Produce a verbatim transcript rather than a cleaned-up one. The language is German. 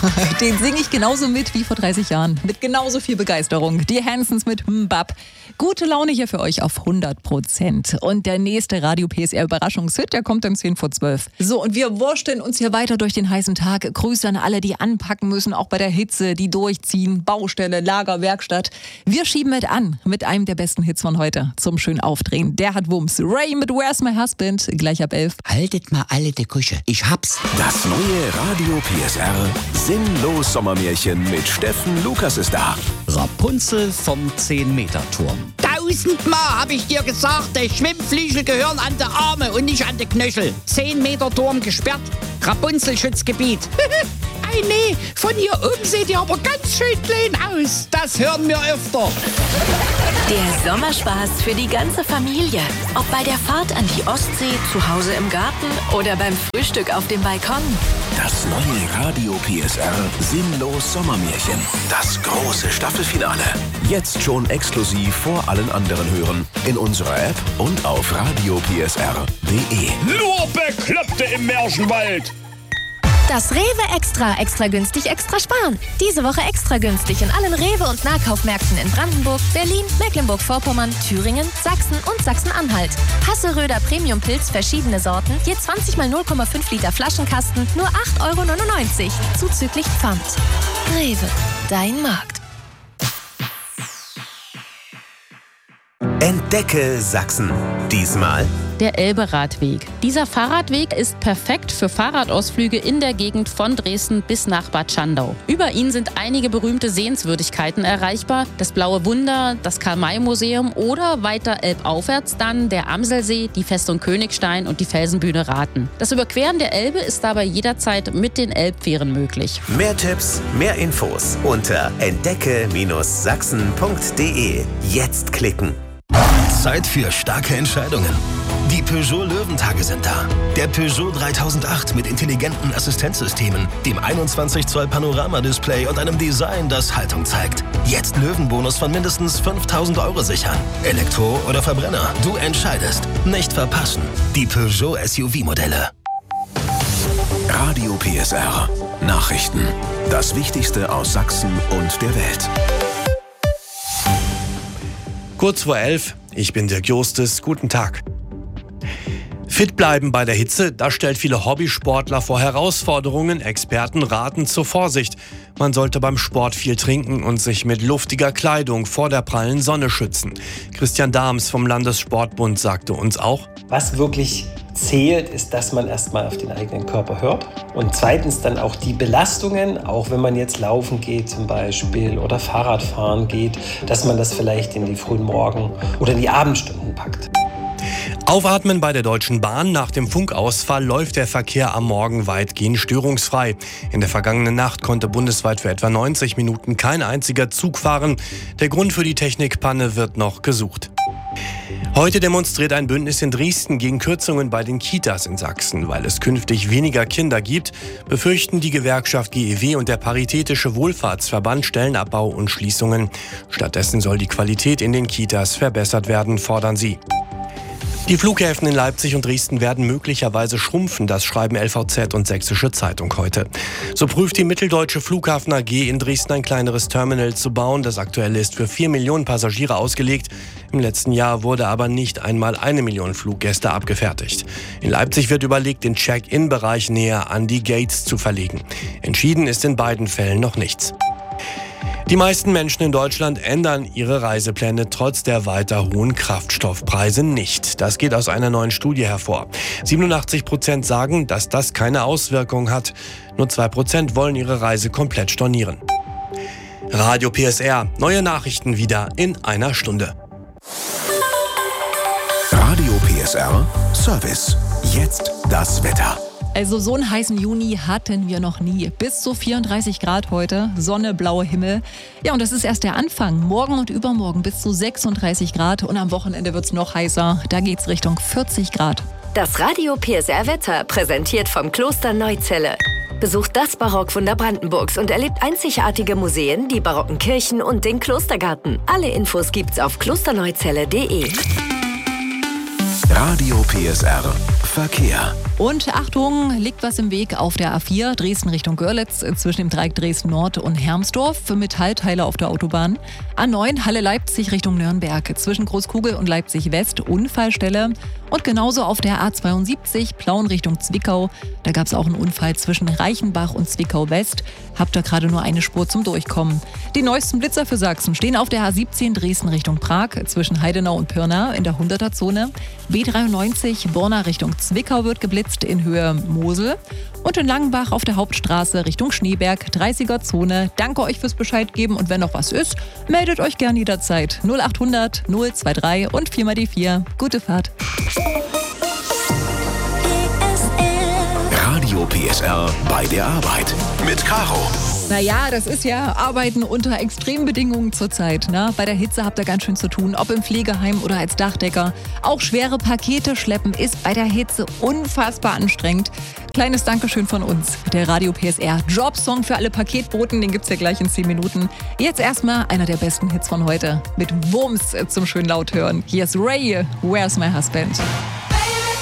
Den singe ich genauso mit wie vor dreißig Jahren. Mit genauso viel Begeisterung. Die Hansons mit Mbab. Gute Laune hier für euch auf hundert Prozent. Und der nächste Radio P S R Überraschungshit, der kommt um zehn vor zwölf. So, und wir wursteln uns hier weiter durch den heißen Tag. Grüße an alle, die anpacken müssen, auch bei der Hitze, die durchziehen. Baustelle, Lager, Werkstatt. Wir schieben mit an, mit einem der besten Hits von heute. Zum schön Aufdrehen. Der hat Wumms. Ray mit Where's My Husband, gleich ab elf. Haltet mal alle die Küche, ich hab's. Das neue Radio P S R Sinnlos Sommermärchen mit Steffen Lukas ist da. Rapunzel vom zehn-Meter-Turm. Tausendmal habe ich dir gesagt, die Schwimmflügel gehören an die Arme und nicht an die Knöchel. zehn-Meter-Turm gesperrt, Rapunzel-Schutzgebiet. Ei nee, von hier oben seht ihr aber ganz schön klein aus. Das hören wir öfter. Der Sommerspaß für die ganze Familie. Ob bei der Fahrt an die Ostsee, zu Hause im Garten oder beim Frühstück auf dem Balkon. Das neue Radio P S R Sinnlos Sommermärchen. Das große Staffelfinale. Jetzt schon exklusiv vor allen anderen hören. In unserer App und auf radio p s r punkt d e. Nur Bekloppte im Märchenwald. Das Rewe Extra, extra günstig, extra sparen. Diese Woche extra günstig in allen Rewe- und Nahkaufmärkten in Brandenburg, Berlin, Mecklenburg-Vorpommern, Thüringen, Sachsen und Sachsen-Anhalt. Hasseröder Premium Pilz, verschiedene Sorten, je zwanzig mal null Komma fünf Liter Flaschenkasten, nur acht Euro neunundneunzig, zuzüglich Pfand. Rewe, dein Markt. Entdecke Sachsen. Diesmal der Elbe-Radweg. Dieser Fahrradweg ist perfekt für Fahrradausflüge in der Gegend von Dresden bis nach Bad Schandau. Über ihn sind einige berühmte Sehenswürdigkeiten erreichbar. Das Blaue Wunder, das Karl-May-Museum oder weiter elbaufwärts dann der Amselsee, die Festung Königstein und die Felsenbühne Rathen. Das Überqueren der Elbe ist dabei jederzeit mit den Elbfähren möglich. Mehr Tipps, mehr Infos unter entdecke Sachsen punkt d e. Jetzt klicken. Zeit für starke Entscheidungen. Die Peugeot Löwentage sind da. Der Peugeot dreitausendacht mit intelligenten Assistenzsystemen, dem einundzwanzig Zoll Panoramadisplay und einem Design, das Haltung zeigt. Jetzt Löwenbonus von mindestens fünftausend Euro sichern. Elektro oder Verbrenner, du entscheidest. Nicht verpassen. Die Peugeot S U V-Modelle. Radio P S R Nachrichten. Das Wichtigste aus Sachsen und der Welt. Kurz vor elf, ich bin Dirk Justus, guten Tag. Fit bleiben bei der Hitze, das stellt viele Hobbysportler vor Herausforderungen. Experten raten zur Vorsicht. Man sollte beim Sport viel trinken und sich mit luftiger Kleidung vor der prallen Sonne schützen. Christian Dahms vom Landessportbund sagte uns auch: Was wirklich zählt, ist, dass man erstmal auf den eigenen Körper hört und zweitens dann auch die Belastungen, auch wenn man jetzt laufen geht zum Beispiel oder Fahrradfahren geht, dass man das vielleicht in die frühen Morgen- oder in die Abendstunden packt. Aufatmen bei der Deutschen Bahn. Nach dem Funkausfall läuft der Verkehr am Morgen weitgehend störungsfrei. In der vergangenen Nacht konnte bundesweit für etwa neunzig Minuten kein einziger Zug fahren. Der Grund für die Technikpanne wird noch gesucht. Heute demonstriert ein Bündnis in Dresden gegen Kürzungen bei den Kitas in Sachsen. Weil es künftig weniger Kinder gibt, befürchten die Gewerkschaft G E W und der Paritätische Wohlfahrtsverband Stellenabbau und Schließungen. Stattdessen soll die Qualität in den Kitas verbessert werden, fordern sie. Die Flughäfen in Leipzig und Dresden werden möglicherweise schrumpfen, das schreiben L V Z und Sächsische Zeitung heute. So prüft die Mitteldeutsche Flughafen A G in Dresden ein kleineres Terminal zu bauen. Das aktuelle ist für vier Millionen Passagiere ausgelegt. Im letzten Jahr wurde aber nicht einmal eine Million Fluggäste abgefertigt. In Leipzig wird überlegt, den Check-in-Bereich näher an die Gates zu verlegen. Entschieden ist in beiden Fällen noch nichts. Die meisten Menschen in Deutschland ändern ihre Reisepläne trotz der weiter hohen Kraftstoffpreise nicht. Das geht aus einer neuen Studie hervor. siebenundachtzig Prozent sagen, dass das keine Auswirkung hat. Nur zwei Prozent wollen ihre Reise komplett stornieren. Radio P S R. Neue Nachrichten wieder in einer Stunde. Radio P S R Service. Jetzt das Wetter. Also so einen heißen Juni hatten wir noch nie. Bis zu vierunddreißig Grad heute, Sonne, blauer Himmel. Ja, und das ist erst der Anfang. Morgen und übermorgen bis zu sechsunddreißig Grad und am Wochenende wird's noch heißer. Da geht's Richtung vierzig Grad. Das Radio P S R Wetter, präsentiert vom Kloster Neuzelle. Besucht das Barockwunder Brandenburgs und erlebt einzigartige Museen, die barocken Kirchen und den Klostergarten. Alle Infos gibt's auf klosterneuzelle punkt de. Radio P S R Verkehr. Und Achtung, liegt was im Weg auf der A vier, Dresden Richtung Görlitz, zwischen dem Dreieck Dresden Nord und Hermsdorf, mit Metallteile auf der Autobahn. A neun, Halle Leipzig Richtung Nürnberg, zwischen Großkugel und Leipzig West, Unfallstelle. Und genauso auf der A zweiundsiebzig, Plauen Richtung Zwickau. Da gab es auch einen Unfall zwischen Reichenbach und Zwickau West. Habt ihr gerade nur eine Spur zum Durchkommen. Die neuesten Blitzer für Sachsen stehen auf der A siebzehn, Dresden Richtung Prag, zwischen Heidenau und Pirna in der hunderter-Zone. B dreiundneunzig, Borna Richtung Zwickau wird geblitzt in Höhe Mosel. Und in Langenbach auf der Hauptstraße Richtung Schneeberg, dreißiger-Zone. Danke euch fürs Bescheid geben und wenn noch was ist, meldet euch gern jederzeit. null achthundert null drei drei und vier mal die vier. Gute Fahrt. Radio P S R bei der Arbeit mit Caro. Naja, das ist ja Arbeiten unter Extrembedingungen zurzeit. Ne? Bei der Hitze habt ihr ganz schön zu tun, ob im Pflegeheim oder als Dachdecker. Auch schwere Pakete schleppen ist bei der Hitze unfassbar anstrengend. Kleines Dankeschön von uns, der Radio P S R Jobsong für alle Paketboten, den gibt's ja gleich in zehn Minuten. Jetzt erstmal einer der besten Hits von heute, mit Wumms zum schön laut hören. Hier ist Ray, Where's My Husband?